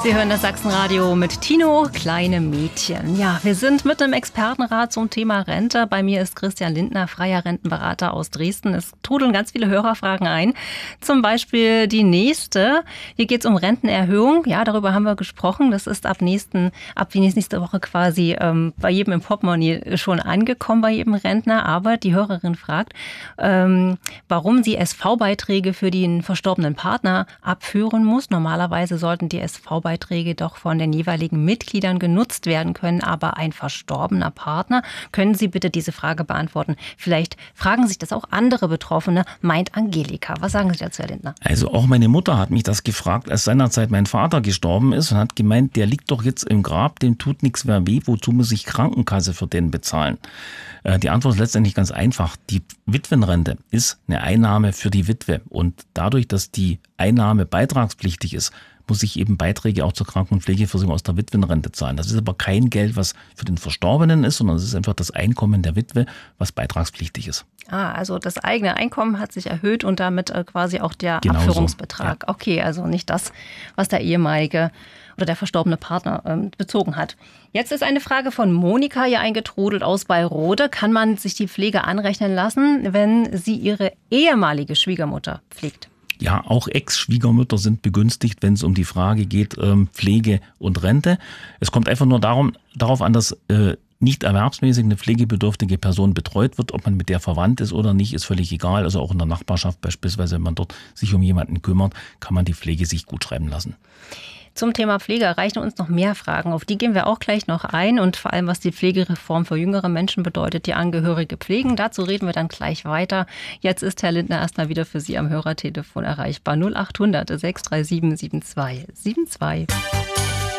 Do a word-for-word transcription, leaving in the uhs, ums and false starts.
Sie hören das Sachsenradio mit Tino, kleine Mädchen. Ja, wir sind mit einem Expertenrat zum Thema Rente. Bei mir ist Christian Lindner, freier Rentenberater aus Dresden. Es trudeln ganz viele Hörerfragen ein. Zum Beispiel die nächste. Hier geht es um Rentenerhöhung. Ja, darüber haben wir gesprochen. Das ist ab nächsten, ab nächste Woche quasi ähm, bei jedem im Portemonnaie schon angekommen, bei jedem Rentner. Aber die Hörerin fragt, ähm, warum sie S V-Beiträge für den verstorbenen Partner abführen muss. Normalerweise sollten die S V-Beiträge Beiträge doch von den jeweiligen Mitgliedern genutzt werden können, aber ein verstorbener Partner. Können Sie bitte diese Frage beantworten? Vielleicht fragen sich das auch andere Betroffene, meint Angelika. Was sagen Sie dazu, Herr Lindner? Also auch meine Mutter hat mich das gefragt, als seinerzeit mein Vater gestorben ist und hat gemeint, der liegt doch jetzt im Grab, dem tut nichts mehr weh, wozu muss ich Krankenkasse für den bezahlen? Die Antwort ist letztendlich ganz einfach. Die Witwenrente ist eine Einnahme für die Witwe und dadurch, dass die Einnahme beitragspflichtig ist, muss ich eben Beiträge auch zur Kranken- und Pflegeversicherung aus der Witwenrente zahlen. Das ist aber kein Geld, was für den Verstorbenen ist, sondern es ist einfach das Einkommen der Witwe, was beitragspflichtig ist. Ah, also das eigene Einkommen hat sich erhöht und damit quasi auch der Genau Abführungsbetrag. So, ja. Okay, also nicht das, was der ehemalige oder der verstorbene Partner ähm, bezogen hat. Jetzt ist eine Frage von Monika hier eingetrudelt aus Bayrode. Kann man sich die Pflege anrechnen lassen, wenn sie ihre ehemalige Schwiegermutter pflegt? Ja, auch Ex-Schwiegermütter sind begünstigt, wenn es um die Frage geht, ähm, Pflege und Rente. Es kommt einfach nur darum, darauf an, dass äh, nicht erwerbsmäßig eine pflegebedürftige Person betreut wird. Ob man mit der verwandt ist oder nicht, ist völlig egal. Also auch in der Nachbarschaft beispielsweise, wenn man dort sich um jemanden kümmert, kann man die Pflege sich gut schreiben lassen. Zum Thema Pflege erreichen uns noch mehr Fragen. Auf die gehen wir auch gleich noch ein. Und vor allem, was die Pflegereform für jüngere Menschen bedeutet, die Angehörige pflegen. Dazu reden wir dann gleich weiter. Jetzt ist Herr Lindner erstmal wieder für Sie am Hörertelefon erreichbar. null acht hundert sechs drei sieben sieben zwei sieben zwei.